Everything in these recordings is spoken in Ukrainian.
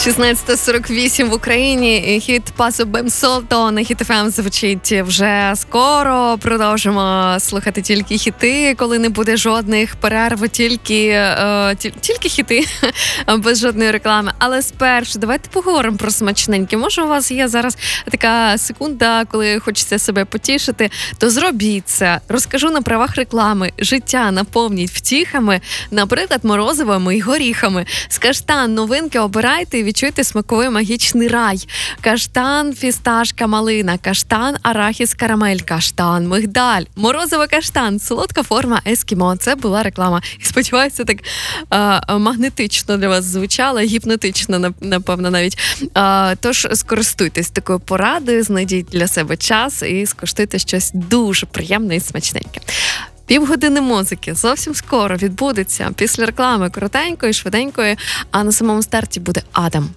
16:48 в Україні. Хіт Пасо Бемсолто на Хіт ФМ звучить вже скоро. Продовжимо слухати тільки хіти, коли не буде жодних перерв, тільки хіти, без жодної реклами. Але спершу давайте поговоримо про смачненьке. Може, у вас є зараз така секунда, коли хочеться себе потішити, то зробіть це. Розкажу на правах реклами. Життя наповніть втіхами, наприклад, морозивами і горіхами. З каштан новинки обирайте і відчуйте смаковий магічний рай. Каштан, фісташка, малина, каштан, арахіс, карамель, каштан, мигдаль, морозиво каштан, солодка форма ескімо. Це була реклама. І сподіваюся, так магнетично для вас звучало, гіпнотично, напевно, навіть. Тож скористуйтесь такою порадою, знайдіть для себе час і скуштуйте щось дуже приємне і смачненьке. Півгодини музики зовсім скоро відбудеться після реклами коротенької, швиденької, а на самому старті буде Адам.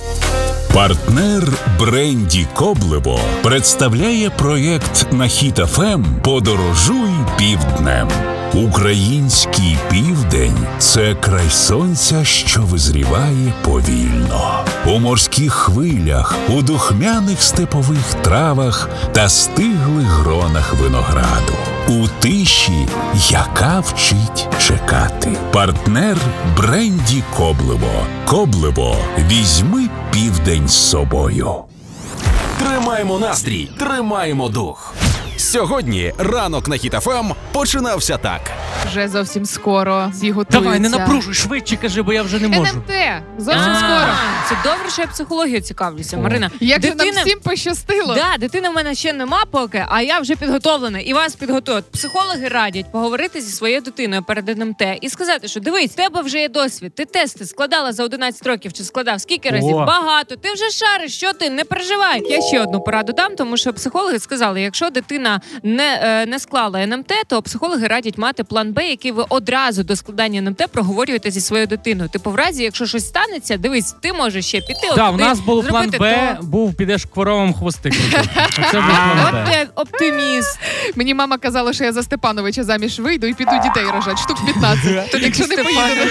Партнер бренді Коблево представляє проєкт на Хіт ФМ «Подорожуй півднем». Український південь – це край сонця, що визріває повільно. У морських хвилях, у духмяних степових травах та стиглих гронах винограду. У тиші, яка вчить чекати. Партнер бренді Коблево. Коблево. Візьми південь з собою. Тримаємо настрій, тримаємо дух. Сьогодні ранок на Хіт ФМ починався так. Вже зовсім скоро всі готуються. Давай, не напружуй, швидше кажи, бо я вже не можу. НМТ, зовсім скоро. Це добре, що я психологією цікавлюся, Марина. Як же нам всім пощастило. Да, дитини в мене ще нема поки, а я вже підготовлена. І вас підготують. Психологи радять поговорити зі своєю дитиною перед НМТ і сказати, що дивись, в тебе вже є досвід. Ти тести складала за 11 років чи складав скільки разів? Багато. Ти вже шариш, що ти? Не переживай. Я ще одну пораду дам, тому що психологи сказали, якщо дитина не склала НМТ, то психологи радять мати план Б, який ви одразу до складання НМТ проговорюєте зі своєю дитиною. Типу, в разі, якщо щось станеться, дивись, ти можеш ще піти. Так, у нас був план Б, підеш кворовим хвости крутити. Це був план Б. От ти оптиміст. Мені мама казала, що я за Степановича заміж вийду і піду дітей рожати. Штук 15. То якщо не поїду